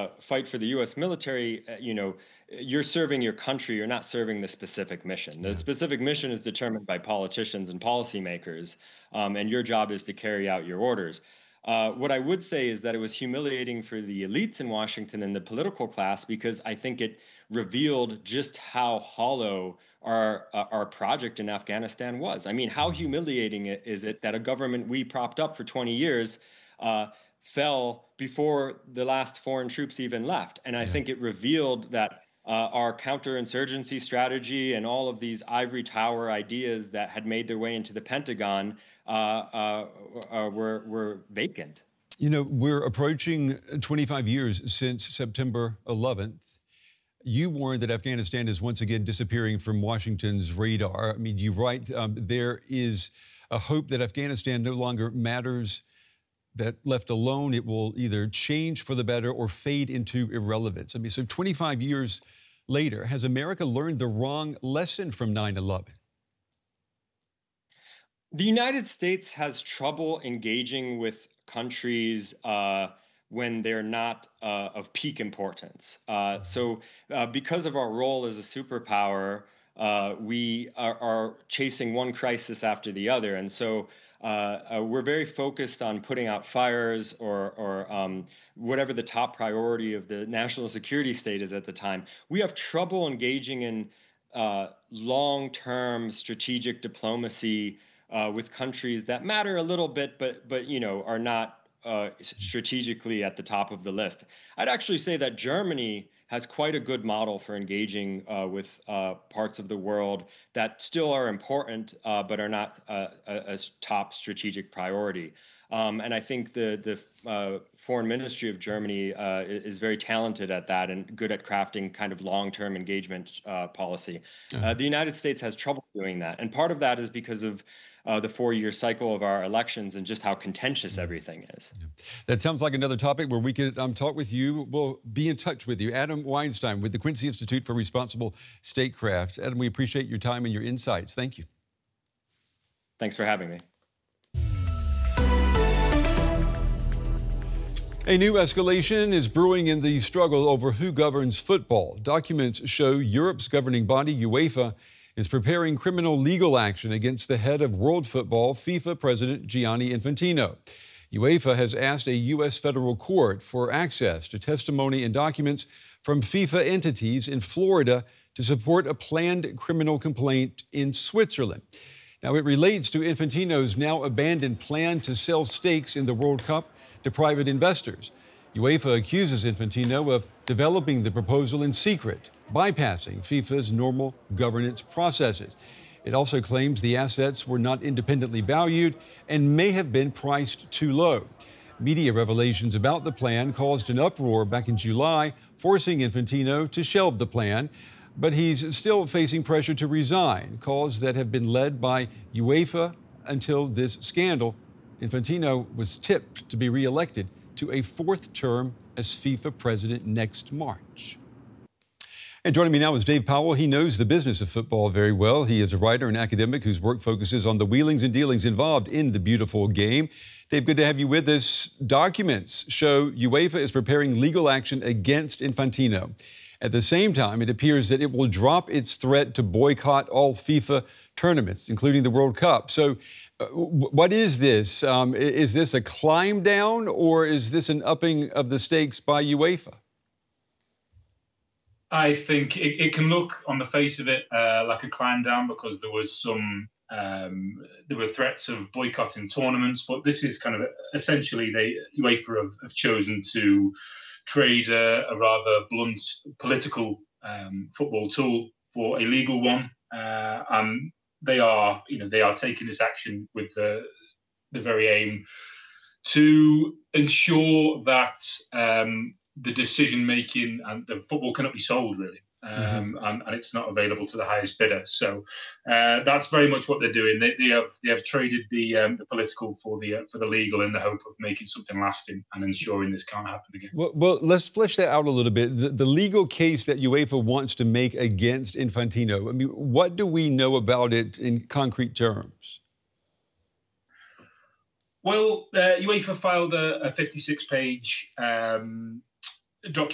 fight for the U.S. military, you're serving your country. You're not serving the specific mission. The Yeah. specific mission is determined by politicians and policymakers, and your job is to carry out your orders. What I would say is that it was humiliating for the elites in Washington and the political class because I think it revealed just how hollow our project in Afghanistan was. I mean, how humiliating is it that a government we propped up for 20 years uh, fell before the last foreign troops even left? And I Yeah. think it revealed that our counterinsurgency strategy and all of these ivory tower ideas that had made their way into the Pentagon were vacant. You know, we're approaching 25 years since September 11th. You warned that Afghanistan is once again disappearing from Washington's radar. I mean, you write there is a hope that Afghanistan no longer matters, that left alone, it will either change for the better or fade into irrelevance. I mean, so 25 years later, has America learned the wrong lesson from 9/11? The United States has trouble engaging with countries when they're not of peak importance. Because of our role as a superpower, we are chasing one crisis after the other. And so we're very focused on putting out fires or whatever the top priority of the national security state is at the time. We have trouble engaging in long-term strategic diplomacy with countries that matter a little bit, but are not strategically at the top of the list. I'd actually say that Germany has quite a good model for engaging with parts of the world that still are important, but are not a top strategic priority. And I think the foreign ministry of Germany is very talented at that and good at crafting kind of long-term engagement policy. Uh-huh. The United States has trouble doing that, and part of that is because of the four-year cycle of our elections and just how contentious everything is. Yeah. That sounds like another topic where we could talk with you. We'll be in touch with you. Adam Weinstein with the Quincy Institute for Responsible Statecraft. Adam, we appreciate your time and your insights. Thank you. Thanks for having me. A new escalation is brewing in the struggle over who governs football. Documents show Europe's governing body, UEFA, is preparing criminal legal action against the head of world football, FIFA President Gianni Infantino. UEFA has asked a U.S. federal court for access to testimony and documents from FIFA entities in Florida to support a planned criminal complaint in Switzerland. Now, it relates to Infantino's now abandoned plan to sell stakes in the World Cup to private investors. UEFA accuses Infantino of developing the proposal in secret, bypassing FIFA's normal governance processes. It also claims the assets were not independently valued and may have been priced too low. Media revelations about the plan caused an uproar back in July, forcing Infantino to shelve the plan. But he's still facing pressure to resign, calls that have been led by UEFA until this scandal. Infantino was tipped to be reelected to a fourth term as FIFA president next March. And joining me now is Dave Powell. He knows the business of football very well. He is a writer and academic whose work focuses on the wheelings and dealings involved in the beautiful game. Dave, good to have you with us. Documents show UEFA is preparing legal action against Infantino. At the same time, it appears that it will drop its threat to boycott all FIFA tournaments, including the World Cup. So what is this? Is this a climb down or is this an upping of the stakes by UEFA? I think it can look on the face of it like a climb down because there was there were threats of boycotting tournaments, but this is kind of essentially UEFA have chosen to trade a rather blunt political football tool for a legal one, and they are taking this action with the very aim to ensure that the decision making and the football cannot be sold really. And it's not available to the highest bidder. So that's very much what they're doing. They have traded the political for the legal in the hope of making something lasting and ensuring this can't happen again. Well, let's flesh that out a little bit. The legal case that UEFA wants to make against Infantino. I mean, what do we know about it in concrete terms? Well, UEFA filed a 56-page document